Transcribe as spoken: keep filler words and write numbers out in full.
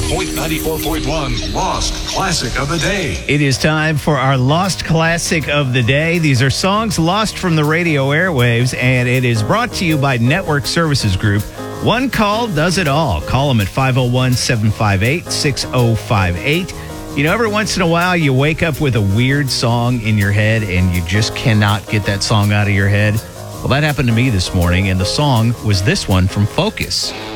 Point ninety-four point one Lost Classic of the Day. It is time for our Lost Classic of the Day. These are songs lost from the radio airwaves, and it is brought to you by Network Services Group. One call does it all. Call them at five oh one, seven five eight, six oh five eight. You know, every once in a while, you wake up with a weird song in your head, and you just cannot get that song out of your head. Well, that happened to me this morning, and the song was this one from Focus.